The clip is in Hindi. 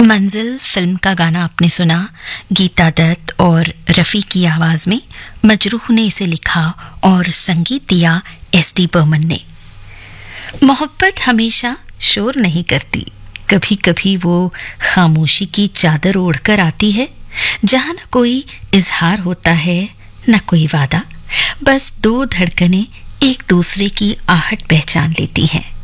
मंजिल फिल्म का गाना आपने सुना, गीता दत्त और रफ़ी की आवाज़ में। मजरूह ने इसे लिखा और संगीत दिया एस.डी. बर्मन ने। मोहब्बत हमेशा शोर नहीं करती, कभी कभी वो खामोशी की चादर ओढ़कर आती है, जहाँ न कोई इजहार होता है न कोई वादा, बस दो धड़कनें एक दूसरे की आहट पहचान लेती हैं।